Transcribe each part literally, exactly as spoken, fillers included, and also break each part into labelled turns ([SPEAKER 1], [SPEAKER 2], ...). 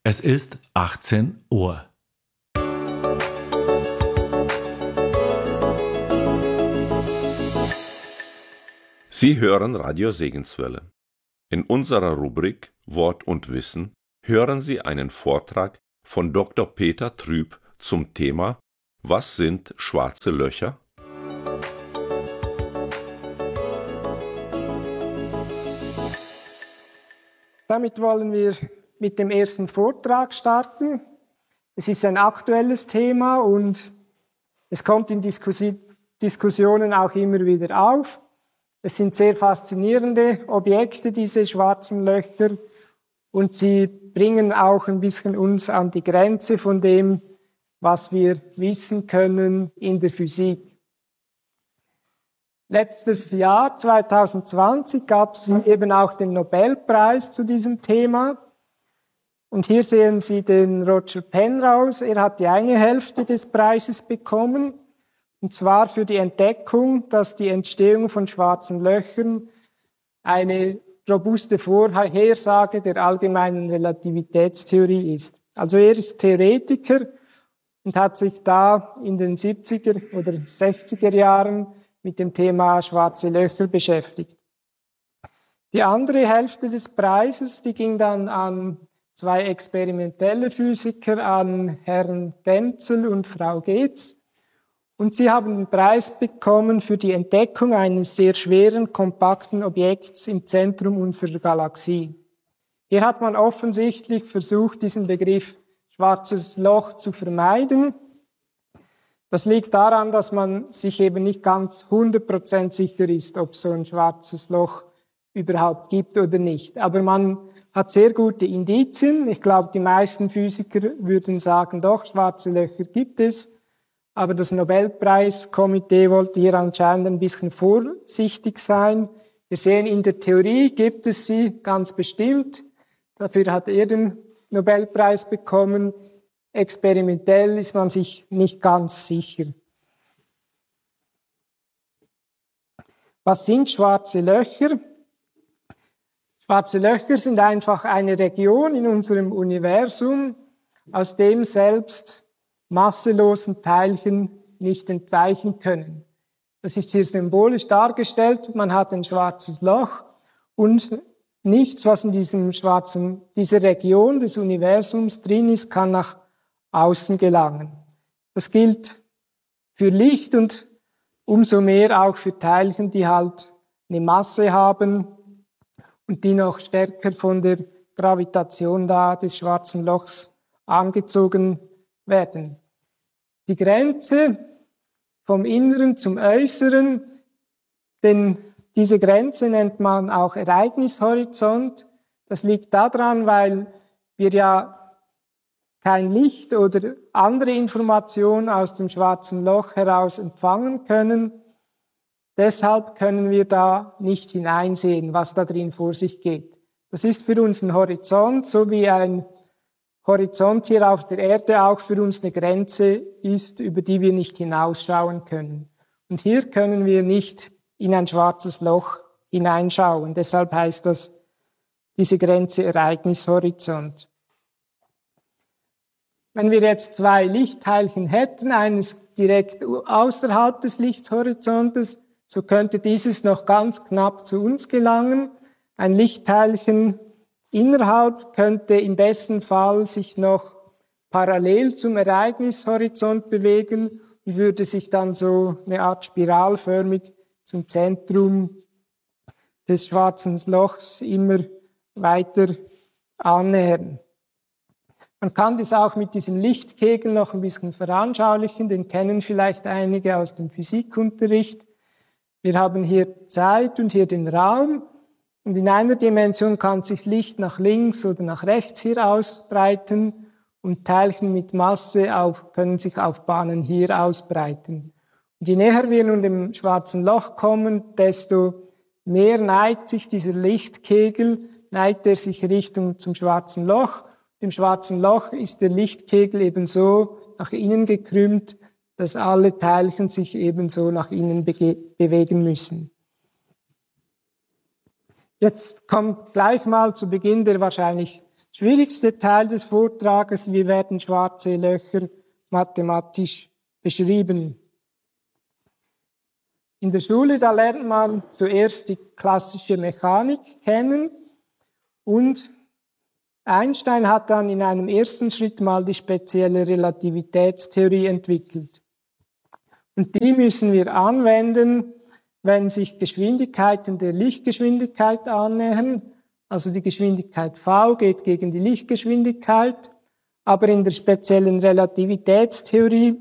[SPEAKER 1] Es ist achtzehn Uhr.
[SPEAKER 2] Sie hören Radio Segenswelle. In unserer Rubrik Wort und Wissen hören Sie einen Vortrag von Doktor Peter Trüb zum Thema Was sind schwarze Löcher?
[SPEAKER 3] Damit wollen wir mit dem ersten Vortrag starten. Es ist ein aktuelles Thema und es kommt in Diskussi- Diskussionen auch immer wieder auf. Es sind sehr faszinierende Objekte, diese schwarzen Löcher, und sie bringen auch ein bisschen uns an die Grenze von dem, was wir wissen können in der Physik. Letztes Jahr, zwanzig zwanzig, gab es eben auch den Nobelpreis zu diesem Thema. Und hier sehen Sie den Roger Penrose. Er hat die eine Hälfte des Preises bekommen, und zwar für die Entdeckung, dass die Entstehung von schwarzen Löchern eine robuste Vorhersage der allgemeinen Relativitätstheorie ist. Also er ist Theoretiker und hat sich da in den siebziger oder sechziger Jahren mit dem Thema schwarze Löcher beschäftigt. Die andere Hälfte des Preises, die ging dann an zwei experimentelle Physiker, an Herrn Genzel und Frau Getz. Und sie haben den Preis bekommen für die Entdeckung eines sehr schweren, kompakten Objekts im Zentrum unserer Galaxie. Hier hat man offensichtlich versucht, diesen Begriff schwarzes Loch zu vermeiden. Das liegt daran, dass man sich eben nicht ganz hundert Prozent sicher ist, ob es so ein schwarzes Loch überhaupt gibt oder nicht. Aber man hat sehr gute Indizien. Ich glaube, die meisten Physiker würden sagen, doch, schwarze Löcher gibt es. Aber das Nobelpreiskomitee wollte hier anscheinend ein bisschen vorsichtig sein. Wir sehen, in der Theorie gibt es sie ganz bestimmt. Dafür hat er den Nobelpreis bekommen. Experimentell ist man sich nicht ganz sicher. Was sind schwarze Löcher? Schwarze Löcher sind einfach eine Region in unserem Universum, aus dem selbst masselosen Teilchen nicht entweichen können. Das ist hier symbolisch dargestellt. Man hat ein schwarzes Loch und nichts, was in diesem schwarzen, dieser Region des Universums drin ist, kann nach außen gelangen. Das gilt für Licht und umso mehr auch für Teilchen, die halt eine Masse haben und die noch stärker von der Gravitation da des schwarzen Lochs angezogen werden. Die Grenze vom Inneren zum Äußeren, denn diese Grenze nennt man auch Ereignishorizont. Das liegt daran, weil wir ja kein Licht oder andere Informationen aus dem schwarzen Loch heraus empfangen können. Deshalb können wir da nicht hineinsehen, was da drin vor sich geht. Das ist für uns ein Horizont, so wie ein Horizont hier auf der Erde auch für uns eine Grenze ist, über die wir nicht hinausschauen können. Und hier können wir nicht in ein schwarzes Loch hineinschauen. Deshalb heißt das, diese Grenze Ereignishorizont. Wenn wir jetzt zwei Lichtteilchen hätten, eines direkt außerhalb des Lichthorizontes, so könnte dieses noch ganz knapp zu uns gelangen. Ein Lichtteilchen innerhalb könnte im besten Fall sich noch parallel zum Ereignishorizont bewegen und würde sich dann so eine Art spiralförmig zum Zentrum des schwarzen Lochs immer weiter annähern. Man kann das auch mit diesem Lichtkegel noch ein bisschen veranschaulichen, den kennen vielleicht einige aus dem Physikunterricht. Wir haben hier Zeit und hier den Raum. Und in einer Dimension kann sich Licht nach links oder nach rechts hier ausbreiten und Teilchen mit Masse auf, können sich auf Bahnen hier ausbreiten. Und je näher wir nun dem schwarzen Loch kommen, desto mehr neigt sich dieser Lichtkegel, neigt er sich Richtung zum schwarzen Loch. Im schwarzen Loch ist der Lichtkegel ebenso nach innen gekrümmt, dass alle Teilchen sich ebenso nach innen bege- bewegen müssen. Jetzt kommt gleich mal zu Beginn der wahrscheinlich schwierigste Teil des Vortrages. Wie werden schwarze Löcher mathematisch beschrieben? In der Schule, da lernt man zuerst die klassische Mechanik kennen und Einstein hat dann in einem ersten Schritt mal die spezielle Relativitätstheorie entwickelt. Und die müssen wir anwenden, wenn sich Geschwindigkeiten der Lichtgeschwindigkeit annähern. Also die Geschwindigkeit v geht gegen die Lichtgeschwindigkeit, aber in der speziellen Relativitätstheorie,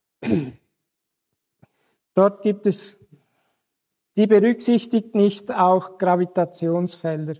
[SPEAKER 3] dort gibt es, die berücksichtigt nicht auch Gravitationsfelder.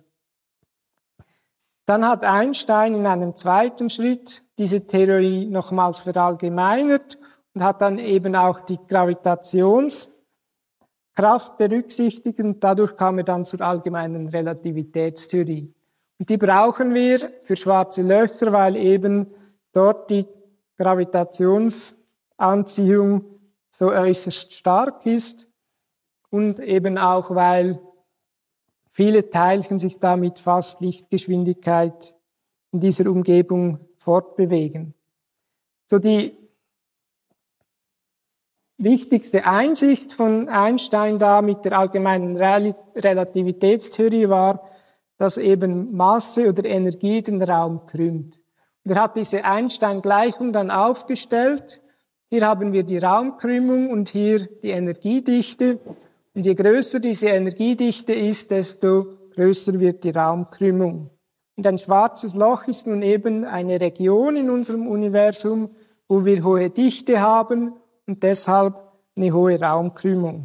[SPEAKER 3] Dann hat Einstein in einem zweiten Schritt diese Theorie nochmals verallgemeinert und hat dann eben auch die Gravitationskraft berücksichtigt und dadurch kam er dann zur allgemeinen Relativitätstheorie. Und die brauchen wir für schwarze Löcher, weil eben dort die Gravitationsanziehung so äußerst stark ist und eben auch, weil viele Teilchen sich da mit fast Lichtgeschwindigkeit in dieser Umgebung fortbewegen. So die wichtigste Einsicht von Einstein da mit der allgemeinen Relativitätstheorie war, dass eben Masse oder Energie den Raum krümmt. Und er hat diese Einstein-Gleichung dann aufgestellt. Hier haben wir die Raumkrümmung und hier die Energiedichte. Und je größer diese Energiedichte ist, desto größer wird die Raumkrümmung. Und ein schwarzes Loch ist nun eben eine Region in unserem Universum, wo wir hohe Dichte haben und deshalb eine hohe Raumkrümmung.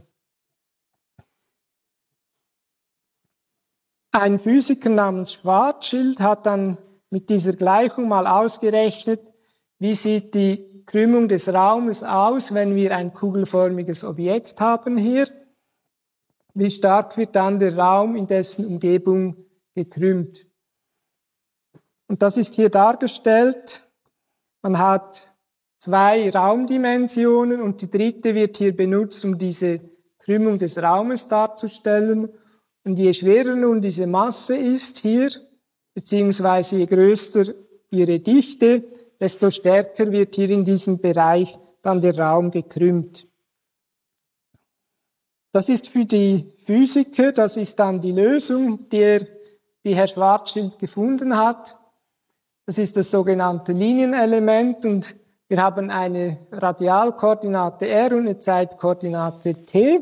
[SPEAKER 3] Ein Physiker namens Schwarzschild hat dann mit dieser Gleichung mal ausgerechnet, wie sieht die Krümmung des Raumes aus, wenn wir ein kugelförmiges Objekt haben hier. Wie stark wird dann der Raum in dessen Umgebung gekrümmt. Und das ist hier dargestellt. Man hat zwei Raumdimensionen und die dritte wird hier benutzt, um diese Krümmung des Raumes darzustellen. Und je schwerer nun diese Masse ist hier, beziehungsweise je größer ihre Dichte, desto stärker wird hier in diesem Bereich dann der Raum gekrümmt. Das ist für die Physiker, das ist dann die Lösung, die, er, die Herr Schwarzschild gefunden hat. Das ist das sogenannte Linienelement und wir haben eine Radialkoordinate r und eine Zeitkoordinate t.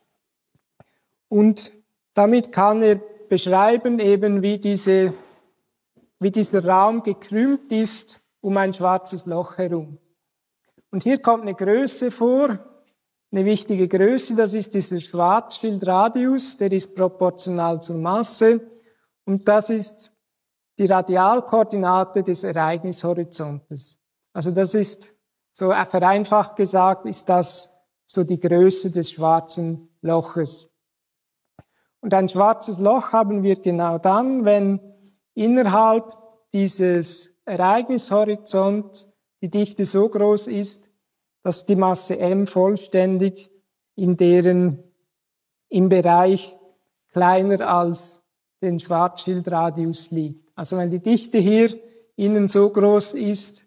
[SPEAKER 3] Und damit kann er beschreiben, eben wie, diese, wie dieser Raum gekrümmt ist um ein schwarzes Loch herum. Und hier kommt eine Größe vor, eine wichtige Größe, das ist dieser Schwarzschildradius, der ist proportional zur Masse und das ist die Radialkoordinate des Ereignishorizontes. Also das ist, so vereinfacht gesagt, ist das so die Größe des schwarzen Loches. Und ein schwarzes Loch haben wir genau dann, wenn innerhalb dieses Ereignishorizonts die Dichte so groß ist, dass die Masse m vollständig in deren, im Bereich kleiner als den Schwarzschildradius liegt. Also wenn die Dichte hier innen so groß ist,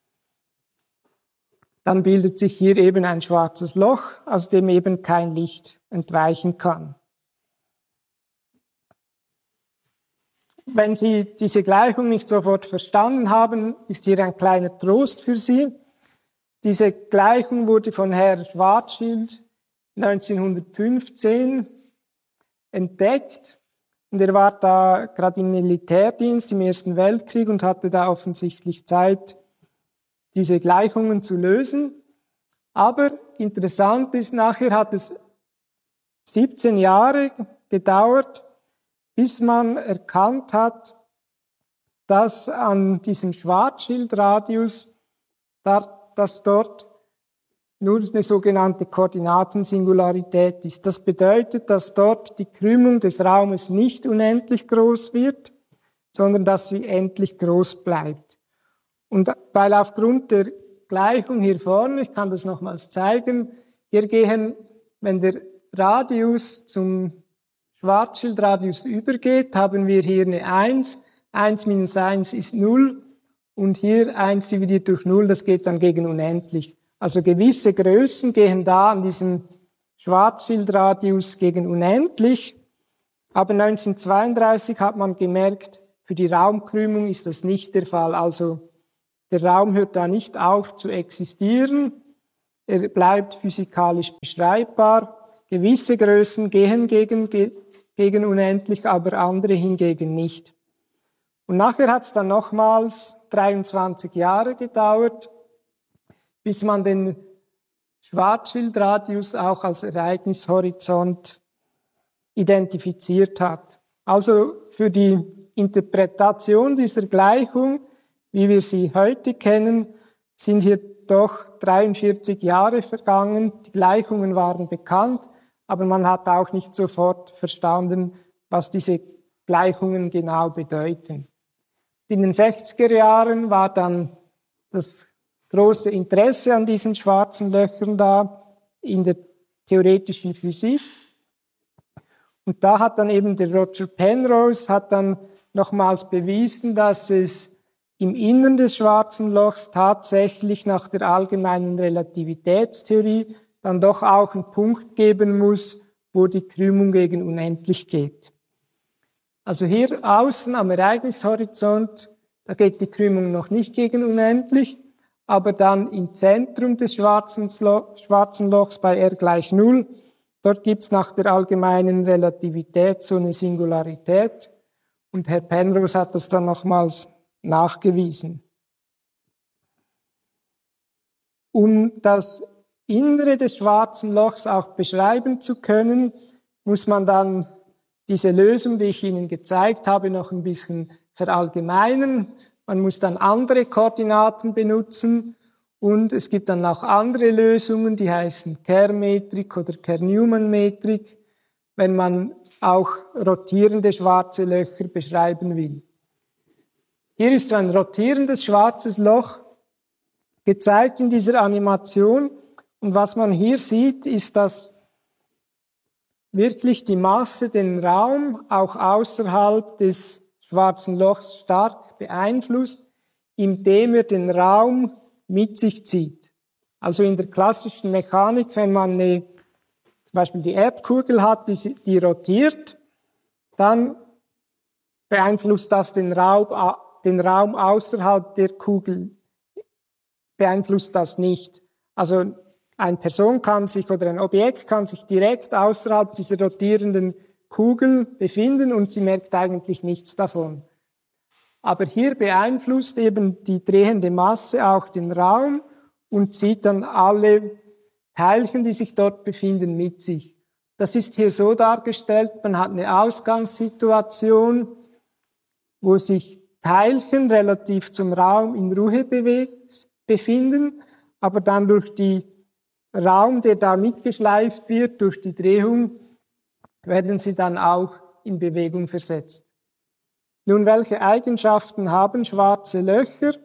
[SPEAKER 3] dann bildet sich hier eben ein schwarzes Loch, aus dem eben kein Licht entweichen kann. Wenn Sie diese Gleichung nicht sofort verstanden haben, ist hier ein kleiner Trost für Sie. Diese Gleichung wurde von Herrn Schwarzschild neunzehnhundertfünfzehn entdeckt und er war da gerade im Militärdienst im Ersten Weltkrieg und hatte da offensichtlich Zeit, diese Gleichungen zu lösen. Aber interessant ist, nachher hat es siebzehn Jahre gedauert, bis man erkannt hat, dass an diesem Schwarzschildradius, dass dort nur eine sogenannte Koordinatensingularität ist. Das bedeutet, dass dort die Krümmung des Raumes nicht unendlich groß wird, sondern dass sie endlich groß bleibt. Und weil aufgrund der Gleichung hier vorne, ich kann das nochmals zeigen, hier gehen, wenn der Radius zum Schwarzschildradius übergeht, haben wir hier eine eins, eins minus eins ist null und hier eins dividiert durch null, das geht dann gegen unendlich. Also gewisse Größen gehen da an diesem Schwarzschildradius gegen unendlich, aber neunzehnhundertzweiunddreißig hat man gemerkt, für die Raumkrümmung ist das nicht der Fall. Also der Raum hört da nicht auf zu existieren, er bleibt physikalisch beschreibbar. Gewisse Größen gehen gegen, gegen unendlich, aber andere hingegen nicht. Und nachher hat es dann nochmals dreiundzwanzig Jahre gedauert, bis man den Schwarzschildradius auch als Ereignishorizont identifiziert hat. Also für die Interpretation dieser Gleichung, wie wir sie heute kennen, sind hier doch dreiundvierzig Jahre vergangen. Die Gleichungen waren bekannt, aber man hat auch nicht sofort verstanden, was diese Gleichungen genau bedeuten. In den sechziger Jahren war dann das große Interesse an diesen schwarzen Löchern da in der theoretischen Physik. Und da hat dann eben der Roger Penrose hat dann nochmals bewiesen, dass es im Innern des schwarzen Lochs tatsächlich nach der allgemeinen Relativitätstheorie dann doch auch einen Punkt geben muss, wo die Krümmung gegen unendlich geht. Also hier außen am Ereignishorizont, da geht die Krümmung noch nicht gegen unendlich, aber dann im Zentrum des schwarzen, Lo- schwarzen Lochs bei R gleich null, dort gibt es nach der allgemeinen Relativität so eine Singularität und Herr Penrose hat das dann nochmals nachgewiesen. Um das Innere des schwarzen Lochs auch beschreiben zu können, muss man dann diese Lösung, die ich Ihnen gezeigt habe, noch ein bisschen verallgemeinern. Man muss dann andere Koordinaten benutzen und es gibt dann auch andere Lösungen, die heißen Kerr-Metrik oder Kerr-Newman-Metrik, wenn man auch rotierende schwarze Löcher beschreiben will. Hier ist so ein rotierendes schwarzes Loch gezeigt in dieser Animation. Und was man hier sieht, ist, dass wirklich die Masse den Raum auch außerhalb des schwarzen Lochs stark beeinflusst, indem er den Raum mit sich zieht. Also in der klassischen Mechanik, wenn man eine, zum Beispiel die Erdkugel hat, die, die rotiert, dann beeinflusst das den Raum, den Raum außerhalb der Kugel, beeinflusst das nicht. Also eine Person kann sich oder ein Objekt kann sich direkt außerhalb dieser rotierenden Kugel befinden und sie merkt eigentlich nichts davon. Aber hier beeinflusst eben die drehende Masse auch den Raum und zieht dann alle Teilchen, die sich dort befinden, mit sich. Das ist hier so dargestellt, man hat eine Ausgangssituation, wo sich Teilchen relativ zum Raum in Ruhe bewegt, befinden, aber dann durch den Raum, der da mitgeschleift wird, durch die Drehung, werden sie dann auch in Bewegung versetzt. Nun, welche Eigenschaften haben schwarze Löcher?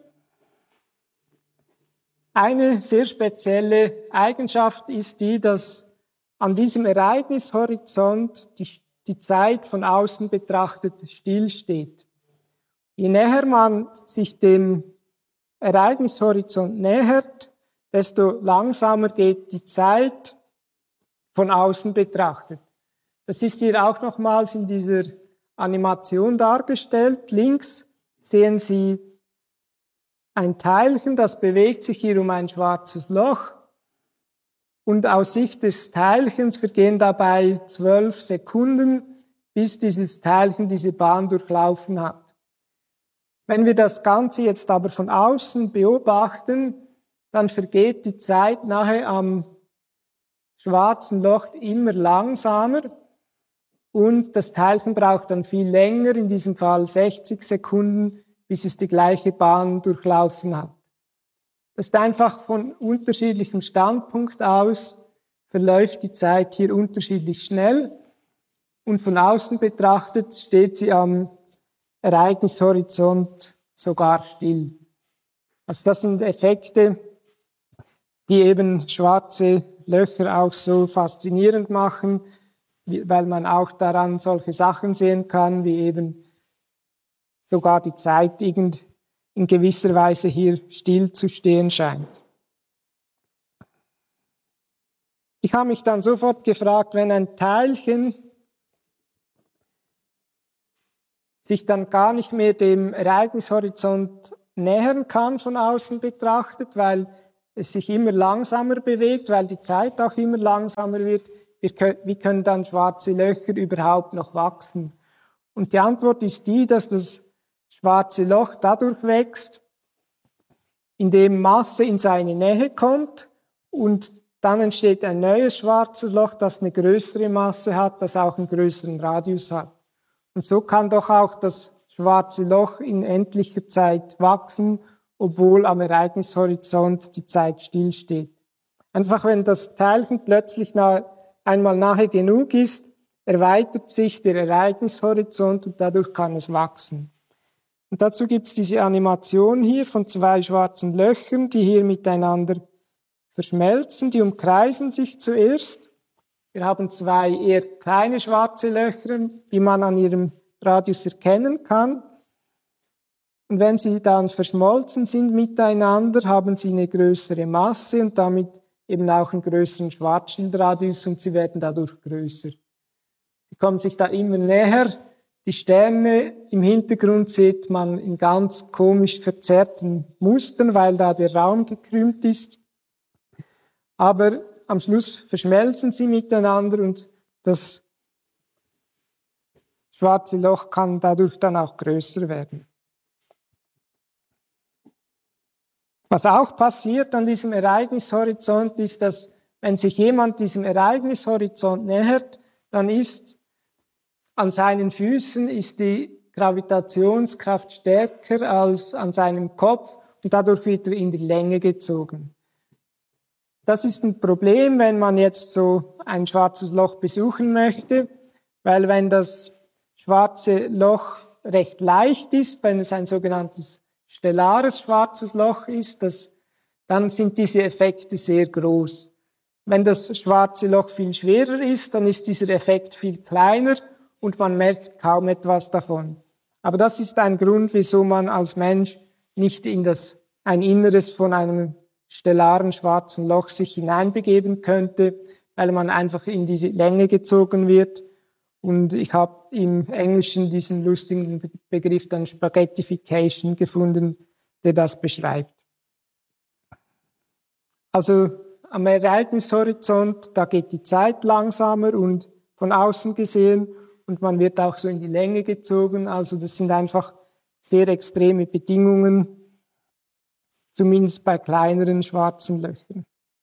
[SPEAKER 3] Eine sehr spezielle Eigenschaft ist die, dass an diesem Ereignishorizont die, die Zeit von außen betrachtet stillsteht. Je näher man sich dem Ereignishorizont nähert, desto langsamer geht die Zeit von außen betrachtet. Das ist hier auch nochmals in dieser Animation dargestellt. Links sehen Sie ein Teilchen, das bewegt sich hier um ein schwarzes Loch. Und aus Sicht des Teilchens vergehen dabei zwölf Sekunden, bis dieses Teilchen diese Bahn durchlaufen hat. Wenn wir das Ganze jetzt aber von außen beobachten, dann vergeht die Zeit nahe am schwarzen Loch immer langsamer und das Teilchen braucht dann viel länger, in diesem Fall sechzig Sekunden, bis es die gleiche Bahn durchlaufen hat. Das ist einfach von unterschiedlichem Standpunkt aus, verläuft die Zeit hier unterschiedlich schnell und von außen betrachtet steht sie am Ereignishorizont sogar still. Also das sind Effekte, die eben schwarze Löcher auch so faszinierend machen, weil man auch daran solche Sachen sehen kann, wie eben sogar die Zeit irgend in gewisser Weise hier still zu stehen scheint. Ich habe mich dann sofort gefragt, wenn ein Teilchen sich dann gar nicht mehr dem Ereignishorizont nähern kann von außen betrachtet, weil es sich immer langsamer bewegt, weil die Zeit auch immer langsamer wird, wie können dann schwarze Löcher überhaupt noch wachsen? Und die Antwort ist die, dass das schwarze Loch dadurch wächst, indem Masse in seine Nähe kommt und dann entsteht ein neues schwarzes Loch, das eine größere Masse hat, das auch einen größeren Radius hat. Und so kann doch auch das schwarze Loch in endlicher Zeit wachsen, obwohl am Ereignishorizont die Zeit stillsteht. Einfach wenn das Teilchen plötzlich einmal nahe genug ist, erweitert sich der Ereignishorizont und dadurch kann es wachsen. Und dazu gibt es diese Animation hier von zwei schwarzen Löchern, die hier miteinander verschmelzen, die umkreisen sich zuerst. Wir haben zwei eher kleine schwarze Löcher, die man an ihrem Radius erkennen kann. Und wenn sie dann verschmolzen sind miteinander, haben sie eine größere Masse und damit eben auch einen größeren Schwarzschildradius und sie werden dadurch größer. Sie kommen sich da immer näher. Die Sterne im Hintergrund sieht man in ganz komisch verzerrten Mustern, weil da der Raum gekrümmt ist. Aber am Schluss verschmelzen sie miteinander und das schwarze Loch kann dadurch dann auch größer werden. Was auch passiert an diesem Ereignishorizont ist, dass wenn sich jemand diesem Ereignishorizont nähert, dann ist an seinen Füßen ist die Gravitationskraft stärker als an seinem Kopf und dadurch wird er in die Länge gezogen. Das ist ein Problem, wenn man jetzt so ein schwarzes Loch besuchen möchte, weil wenn das schwarze Loch recht leicht ist, wenn es ein sogenanntes stellares schwarzes Loch ist, das, dann sind diese Effekte sehr groß. Wenn das schwarze Loch viel schwerer ist, dann ist dieser Effekt viel kleiner und man merkt kaum etwas davon. Aber das ist ein Grund, wieso man als Mensch nicht in das, ein Inneres von einem stellaren schwarzen Loch sich hineinbegeben könnte, weil man einfach in diese Länge gezogen wird. Und ich habe im Englischen diesen lustigen Begriff dann Spaghettification gefunden, der das beschreibt. Also am Ereignishorizont, da geht die Zeit langsamer und von außen gesehen und man wird auch so in die Länge gezogen. Also das sind einfach sehr extreme Bedingungen, zumindest bei kleineren schwarzen Löchern.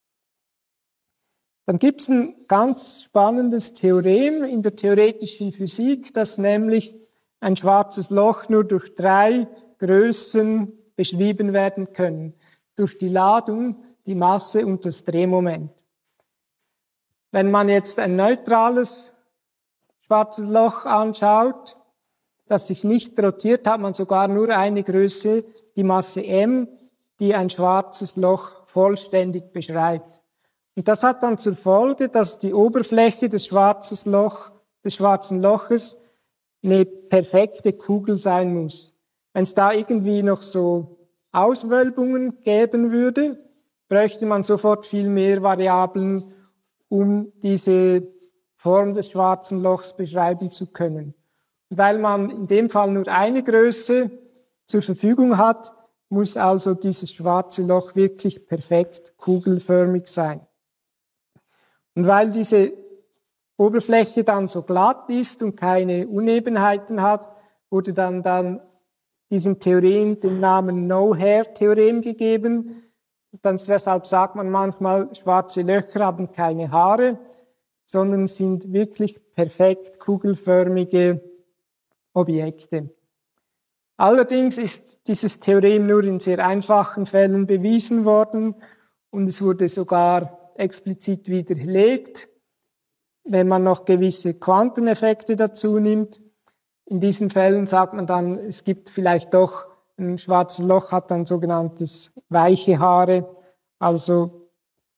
[SPEAKER 3] Dann gibt es ein ganz spannendes Theorem in der theoretischen Physik, dass nämlich ein schwarzes Loch nur durch drei Größen beschrieben werden können. Durch die Ladung, die Masse und das Drehmoment. Wenn man jetzt ein neutrales schwarzes Loch anschaut, das sich nicht rotiert, hat man sogar nur eine Größe, die Masse m, die ein schwarzes Loch vollständig beschreibt. Und das hat dann zur Folge, dass die Oberfläche des, schwarzes Loch, des schwarzen Loches eine perfekte Kugel sein muss. Wenn es da irgendwie noch so Auswölbungen geben würde, bräuchte man sofort viel mehr Variablen, um diese Form des schwarzen Lochs beschreiben zu können. Und weil man in dem Fall nur eine Größe zur Verfügung hat, muss also dieses schwarze Loch wirklich perfekt kugelförmig sein. Und weil diese Oberfläche dann so glatt ist und keine Unebenheiten hat, wurde dann, dann diesem Theorem den Namen No-Hair-Theorem gegeben. Und dann deshalb sagt man manchmal, schwarze Löcher haben keine Haare, sondern sind wirklich perfekt kugelförmige Objekte. Allerdings ist dieses Theorem nur in sehr einfachen Fällen bewiesen worden und es wurde sogar explizit widerlegt, wenn man noch gewisse Quanteneffekte dazu nimmt. In diesen Fällen sagt man dann, es gibt vielleicht doch, ein schwarzes Loch hat dann sogenanntes weiche Haare, also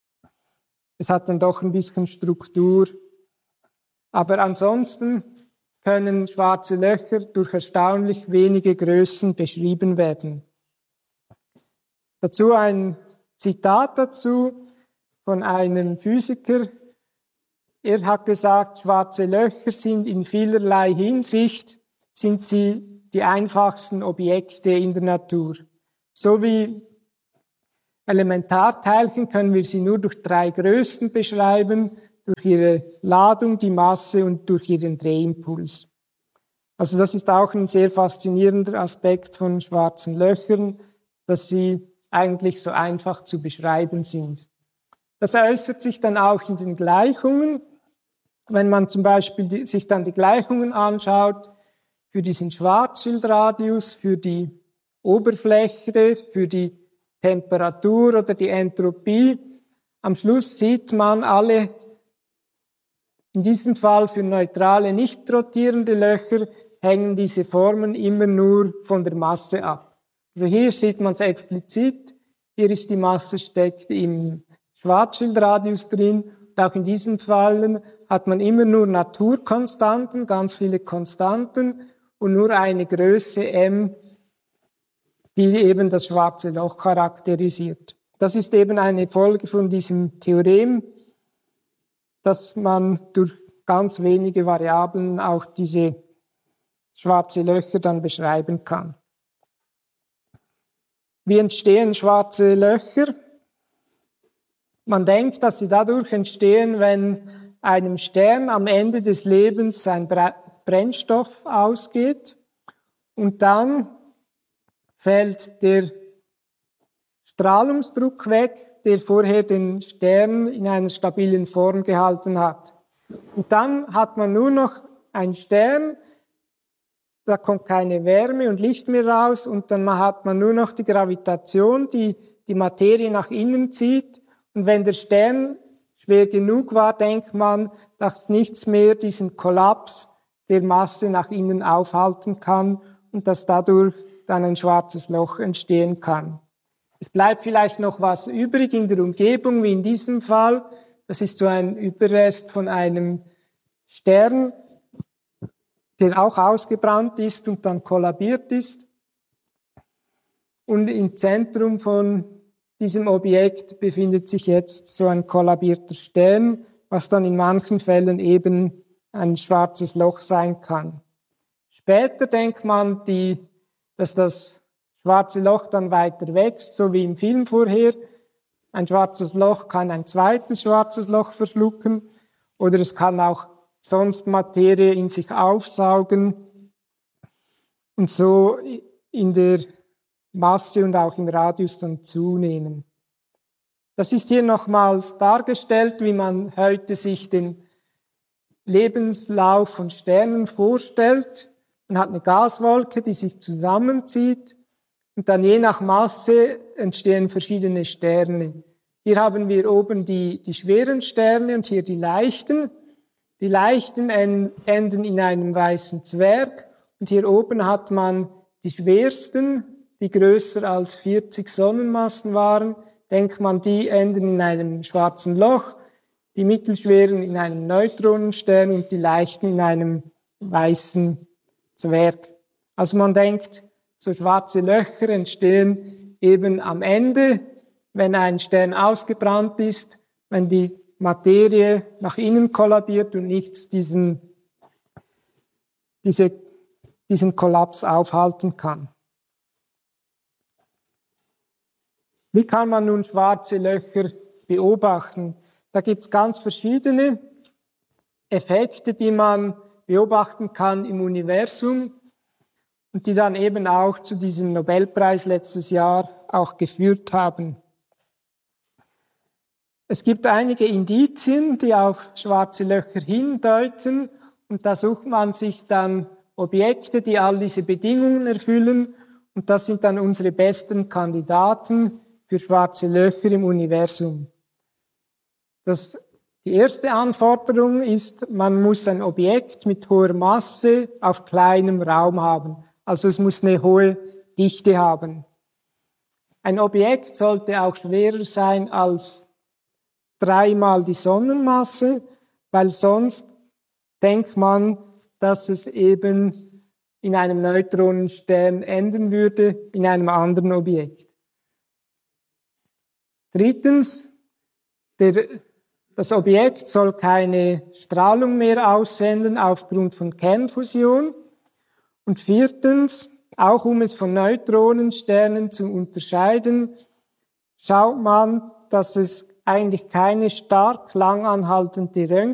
[SPEAKER 3] es hat dann doch ein bisschen Struktur. Aber ansonsten können schwarze Löcher durch erstaunlich wenige Größen beschrieben werden. Dazu ein Zitat dazu von einem Physiker. Er hat gesagt, schwarze Löcher sind in vielerlei Hinsicht, sind sie die einfachsten Objekte in der Natur. So wie Elementarteilchen können wir sie nur durch drei Größen beschreiben, durch ihre Ladung, die Masse und durch ihren Drehimpuls. Also das ist auch ein sehr faszinierender Aspekt von schwarzen Löchern, dass sie eigentlich so einfach zu beschreiben sind. Das äußert sich dann auch in den Gleichungen. Wenn man zum Beispiel die, sich dann die Gleichungen anschaut, für diesen Schwarzschildradius, für die Oberfläche, für die Temperatur oder die Entropie, am Schluss sieht man alle, in diesem Fall für neutrale, nicht rotierende Löcher, hängen diese Formen immer nur von der Masse ab. Also hier sieht man es explizit, hier ist die Masse steckt im Schwarzschildradius drin. Und auch in diesen Fällen hat man immer nur Naturkonstanten, ganz viele Konstanten und nur eine Größe m, die eben das schwarze Loch charakterisiert. Das ist eben eine Folge von diesem Theorem, dass man durch ganz wenige Variablen auch diese schwarze Löcher dann beschreiben kann. Wie entstehen schwarze Löcher? Man denkt, dass sie dadurch entstehen, wenn einem Stern am Ende des Lebens sein Brennstoff ausgeht und dann fällt der Strahlungsdruck weg, der vorher den Stern in einer stabilen Form gehalten hat. Und dann hat man nur noch einen Stern, da kommt keine Wärme und Licht mehr raus und dann hat man nur noch die Gravitation, die die Materie nach innen zieht. Und wenn der Stern schwer genug war, denkt man, dass nichts mehr diesen Kollaps der Masse nach innen aufhalten kann und dass dadurch dann ein schwarzes Loch entstehen kann. Es bleibt vielleicht noch was übrig in der Umgebung, wie in diesem Fall. Das ist so ein Überrest von einem Stern, der auch ausgebrannt ist und dann kollabiert ist. Und im Zentrum von diesem Objekt befindet sich jetzt so ein kollabierter Stern, was dann in manchen Fällen eben ein schwarzes Loch sein kann. Später denkt man, die, dass das schwarze Loch dann weiter wächst, so wie im Film vorher. Ein schwarzes Loch kann ein zweites schwarzes Loch verschlucken oder es kann auch sonst Materie in sich aufsaugen und so in der Masse und auch im Radius dann zunehmen. Das ist hier nochmals dargestellt, wie man heute sich den Lebenslauf von Sternen vorstellt. Man hat eine Gaswolke, die sich zusammenzieht und dann je nach Masse entstehen verschiedene Sterne. Hier haben wir oben die, die schweren Sterne und hier die leichten. Die leichten enden in einem weißen Zwerg und hier oben hat man die schwersten, die größer als vierzig Sonnenmassen waren. Denkt man, die enden in einem schwarzen Loch, die mittelschweren in einem Neutronenstern und die leichten in einem weißen Zwerg. Also man denkt, so schwarze Löcher entstehen eben am Ende, wenn ein Stern ausgebrannt ist, wenn die Materie nach innen kollabiert und nichts diesen, diese, diesen Kollaps aufhalten kann. Wie kann man nun schwarze Löcher beobachten? Da gibt es ganz verschiedene Effekte, die man beobachten kann im Universum und die dann eben auch zu diesem Nobelpreis letztes Jahr auch geführt haben. Es gibt einige Indizien, die auf schwarze Löcher hindeuten und da sucht man sich dann Objekte, die all diese Bedingungen erfüllen und das sind dann unsere besten Kandidaten für schwarze Löcher im Universum. Das, die erste Anforderung ist, man muss ein Objekt mit hoher Masse auf kleinem Raum haben. Also es muss eine hohe Dichte haben. Ein Objekt sollte auch schwerer sein als dreimal die Sonnenmasse, weil sonst denkt man, dass es eben in einem Neutronenstern enden würde, in einem anderen Objekt. Drittens, der, das Objekt soll keine Strahlung mehr aussenden aufgrund von Kernfusion. Und viertens, auch um es von Neutronensternen zu unterscheiden, schaut man, dass es eigentlich keine stark lang anhaltende